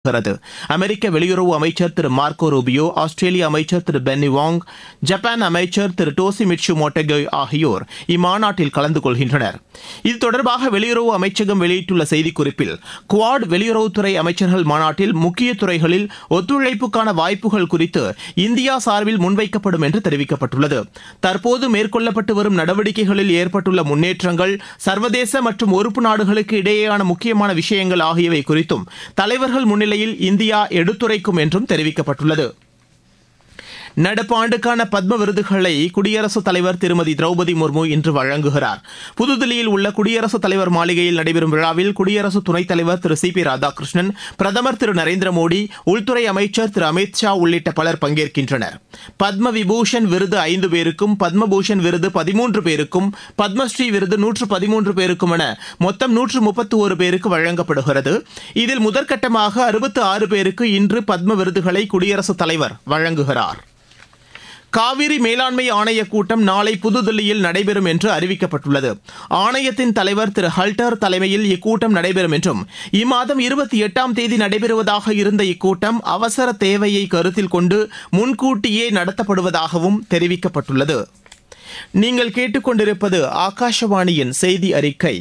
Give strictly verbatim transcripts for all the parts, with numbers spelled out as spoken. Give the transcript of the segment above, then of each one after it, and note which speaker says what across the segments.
Speaker 1: வருகிறது. அமெரிக்க வெளியுறவு அமைச்சர் திரு மார்க்கோ ரூபியோ, ஆஸ்திரேலிய அமைச்சர் திரு பென்னி வாங், ஜப்பான் அமைச்சர் திரு டோசிமிட்சு மோட்டெகி ஆகியோர் இம்மாநாட்டில் கலந்து கொள்கின்றனர். இது தொடர்பாக வெளியுறவு அமைச்சகம் வெளியிட்டுள்ள செய்திக்குறிப்பில், குவாட் வெளியுறவுத்துறை அமைச்சர்கள் மாநாட்டில் முக்கிய துறைகளில் ஒத்துழைப்புக்கான வாய்ப்புகள் குறித்து இந்தியா சார்பில் முன்வைக்கப்படும் என்று தெரிவிக்கப்பட்டுள்ளது. தற்போது மேற்கொள்ளப்பட்டு வரும் நடவடிக்கைகளில் ஏற்பட்டுள்ள முன்னேற்றங்கள், சர்வதேச மற்றும் உறுப்பு நாடுகளுக்கு இடையேயான முக்கியமான விஷயங்கள் ஆகியவை குறித்தும் தலைவர்கள் முன்னிலையில் இந்தியா எடுத்துரைக்கும் என்றும் தெரிவிக்கப்பட்டுள்ளது. நடப்பு ஆண்டுக்கான பத்ம விருதுகளை குடியரசுத் தலைவர் திருமதி திரௌபதி முர்மு இன்று வழங்குகிறார். புதுதில்லியில் உள்ள குடியரசுத் தலைவர் மாளிகையில் நடைபெறும் விழாவில் குடியரசு துணைத் தலைவர் திரு சி பி ராதாகிருஷ்ணன், பிரதமர் திரு நரேந்திர மோடி, உள்துறை அமைச்சர் திரு அமித் ஷா உள்ளிட்ட பலர் பங்கேற்கின்றனர். பத்ம விபூஷன் விருது ஐந்து பேருக்கும், பத்மபூஷன் விருது பதிமூன்று பேருக்கும், பத்மஸ்ரீ விருது நூற்று பதிமூன்று பேருக்கும் என மொத்தம் நூற்று முப்பத்தி ஒரு பேருக்கு வழங்கப்படுகிறது. இதில் முதற்கட்டமாக அறுபத்தி ஆறு பேருக்கு இன்று பத்ம விருதுகளை குடியரசுத் தலைவர் வழங்குகிறார். காவிரி மேலாண்மை ஆணைய கூட்டம் நாளை புதுதில்லியில் நடைபெறும் என்று அறிவிக்கப்பட்டுள்ளது. ஆணையத்தின் தலைவர் திரு ஹல்டர் தலைமையில் இக்கூட்டம் நடைபெறும் என்றும், இம்மாதம் இருபத்தி எட்டாம் தேதி நடைபெறுவதாக இருந்த இக்கூட்டம் அவசர தேவையை கருத்தில் கொண்டு முன்கூட்டியே நடத்தப்படுவதாகவும் தெரிவிக்கப்பட்டுள்ளது. நீங்கள் கேட்டுக்கொண்டிருப்பது ஆகாஷவாணியின் செய்தி அறிக்கை.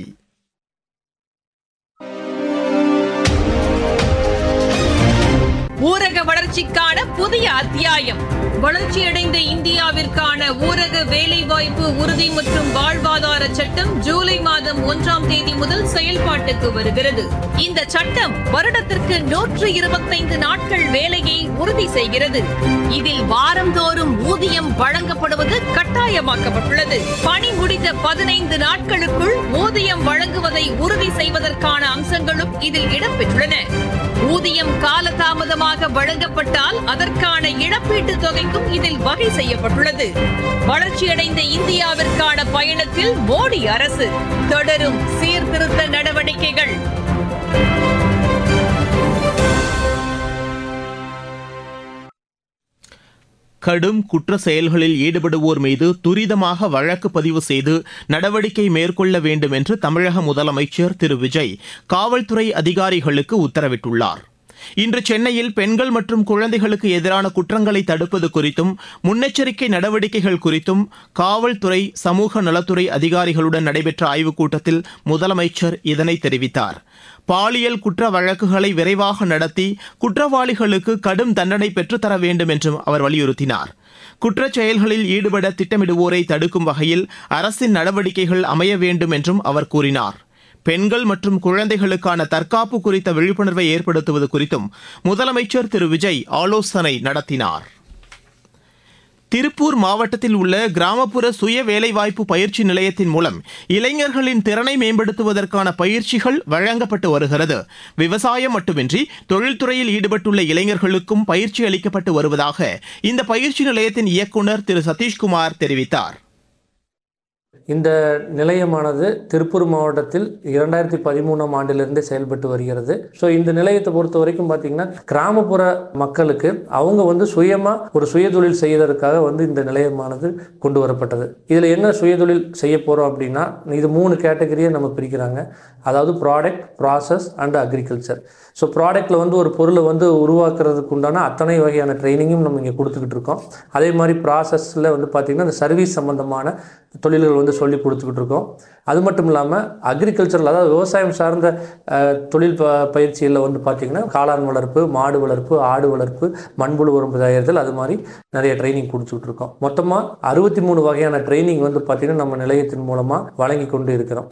Speaker 2: ஊரக வளர்ச்சிக்கான புதிய அத்தியாயம். வளர்ச்சியடைந்த இந்தியாவிற்கான ஊரக வேலைவாய்ப்பு உறுதி மற்றும் வாழ்வாதார சட்டம் ஜூலை மாதம் ஒன்றாம் தேதி முதல் செயல்பாட்டுக்கு வருகிறது. இந்த சட்டம் வருடத்திற்கு நூற்று இருபத்தைந்து நாட்கள் வேலையை உறுதி செய்கிறது. இதில் வாரந்தோறும் ஊதியம் வழங்கப்படுவது கட்டாயமாக்கப்பட்டுள்ளது. பணி முடிந்த பதினைந்து நாட்களுக்குள் ஊதியம் வழங்குவதை உறுதி செய்வதற்கான அம்சங்களும் இதில் இடம்பெற்றுள்ளன. ஊதியம் காலதாமதமாக வழங்கப்பட்டால் அதற்கான இழப்பீட்டுத் தொகைக்கும் இதில் வகை செய்யப்பட்டுள்ளது. வளர்ச்சியடைந்த இந்தியாவிற்கான பயணத்தில் மோடி அரசு தொடரும் சீர்திருத்த நடவடிக்கைகள்.
Speaker 1: கடும் குற்ற செயல்களில் ஈடுபடுவோர் மீது துரிதமாக வழக்கு பதிவு செய்து நடவடிக்கை மேற்கொள்ள வேண்டும் என்று தமிழக முதலமைச்சர் திரு விஜய் காவல்துறை அதிகாரிகளுக்கு உத்தரவிட்டுள்ளார். இன்று சென்னையில் பெண்கள் மற்றும் குழந்தைகளுக்கு எதிரான குற்றங்களை தடுப்பது குறித்தும் முன்னெச்சரிக்கை நடவடிக்கைகள் குறித்தும் காவல்துறை, சமூக நலத்துறை அதிகாரிகளுடன் நடைபெற்ற ஆய்வுக் கூட்டத்தில் முதலமைச்சர் இதனை தெரிவித்தார். பாலியல் குற்ற வழக்குகளை விரைவாக நடத்தி குற்றவாளிகளுக்கு கடும் தண்டனை பெற்றுத்தர வேண்டும் என்றும் அவர் வலியுறுத்தினார். குற்றச் செயல்களில் ஈடுபட திட்டமிடுவோரை தடுக்கும் வகையில் அரசின் நடவடிக்கைகள் அமைய வேண்டும் என்றும் அவர் கூறினார். பெண்கள் மற்றும் குழந்தைகளுக்கான தற்காப்பு குறித்த விழிப்புணர்வை ஏற்படுத்துவது குறித்தும் முதலமைச்சர் திரு விஜய் ஆலோசனை நடத்தினார். திருப்பூர் மாவட்டத்தில் உள்ள கிராமப்புற சுய வேலைவாய்ப்பு பயிற்சி நிலையத்தின் மூலம் இளைஞர்களின் திறனை மேம்படுத்துவதற்கான பயிற்சிகள் வழங்கப்பட்டு வருகிறது. விவசாயம் மட்டுமின்றி தொழில்துறையில் ஈடுபட்டுள்ள இளைஞர்களுக்கும் பயிற்சி அளிக்கப்பட்டு வருவதாக இந்த பயிற்சி நிலையத்தின் இயக்குநர் திரு சதீஷ்குமார் தெரிவித்தார்.
Speaker 3: இந்த நிலையமானது திருப்பூர் மாவட்டத்தில் இரண்டாயிரத்தி பதிமூணாம் ஆண்டிலிருந்து செயல்பட்டு வருகிறது. ஸோ இந்த நிலையத்தை பொறுத்த வரைக்கும் பார்த்தீங்கன்னா, கிராமப்புற மக்களுக்கு அவங்க வந்து சுயமாக ஒரு சுயதொழில் செய்வதற்காக வந்து இந்த நிலையமானது கொண்டு வரப்பட்டது. இதில் என்ன சுயதொழில் செய்ய போகிறோம் அப்படின்னா, இது மூணு கேட்டகரியை நம்ம பிரிக்கிறாங்க. அதாவது product, process and agriculture. So ப்ராடக்டில் வந்து ஒரு பொருளை வந்து உருவாக்குறதுக்கு உண்டான அத்தனை வகையான ட்ரைனிங்கும் நம்ம இங்கே கொடுத்துக்கிட்டு இருக்கோம். அதே மாதிரி ப்ராசஸில் வந்து பார்த்திங்கன்னா இந்த சர்வீஸ் சம்மந்தமான தொழில்கள் வந்து சொல்லி கொடுத்துக்கிட்டு இருக்கோம். அது மட்டும் இல்லாமல் அக்ரிகல்ச்சரில், அதாவது விவசாயம் சார்ந்த தொழில் ப பயிற்சியில் வந்து பார்த்திங்கன்னா காளான் வளர்ப்பு, மாடு வளர்ப்பு, ஆடு வளர்ப்பு, மண்புழு உரம் தயாரித்தல், அது மாதிரி நிறைய ட்ரைனிங் கொடுத்துக்கிட்டு இருக்கோம். மொத்தமாக அறுபத்தி மூணு வகையான ட்ரைனிங் வந்து பார்த்திங்கன்னா நம்ம நிலையத்தின் மூலமாக வழங்கி கொண்டு இருக்கிறோம்.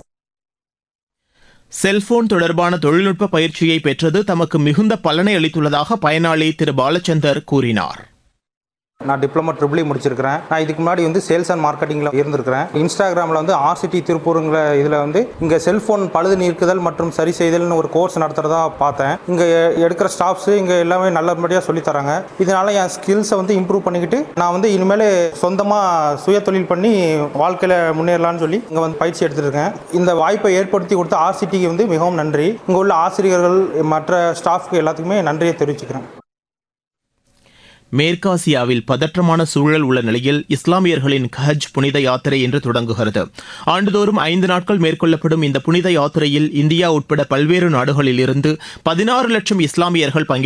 Speaker 1: செல்போன் தொடர்பான தொழில்நுட்ப பயிற்சியை பெற்றது தமக்கு மிகுந்த பலனை அளித்துள்ளதாக பயனாளி திரு பாலச்சந்தர் கூறினார்.
Speaker 4: நான் டிப்ளமோ ட்ரிபிள் இ முடிச்சிருக்கிறேன். நான் இதுக்கு முன்னாடி வந்து சேல்ஸ் அண்ட் மார்க்கெட்டிங்கில் இருந்திருக்கிறேன். இன்ஸ்டாகிராமில் வந்து ஆர்சிடி திருப்பூருங்கிற இதில் வந்து இங்கே செல்ஃபோன் பழுது நீக்குதல் மற்றும் சரி செய்தல்னு ஒரு கோர்ஸ் நடத்துகிறதா பார்த்தேன். இங்கே எடுக்கிற ஸ்டாஃப்ஸு இங்கே எல்லாமே நல்லபடியாக சொல்லித்தராங்க. இதனால் என் ஸ்கில்ஸை வந்து இம்ப்ரூவ் பண்ணிக்கிட்டு நான் வந்து இனிமேல் சொந்தமாக சுய தொழில் பண்ணி வாழ்க்கையில் முன்னேறலான்னு சொல்லி இங்கே வந்து பயிற்சி எடுத்துருக்கேன். இந்த வாய்ப்பை ஏற்படுத்தி கொடுத்த ஆர்சிடிக்கு வந்து மிகவும் நன்றி. இங்கே உள்ள ஆசிரியர்கள், மற்ற ஸ்டாஃப்க்கு எல்லாத்துக்குமே நன்றியை தெரிவிச்சுக்கிறேன்.
Speaker 1: மேற்காசியாவில் பதற்றமான சூழல் உள்ள நிலையில் இஸ்லாமியர்களின் ஹஜ் புனித யாத்திரை இன்று தொடங்குகிறது. ஆண்டுதோறும் ஐந்து நாட்கள் மேற்கொள்ளப்படும் இந்த புனித யாத்திரையில் இந்தியா உட்பட பல்வேறு நாடுகளில் இருந்து பதினாறு லட்சம் இஸ்லாமியர்கள் பங்கேற்க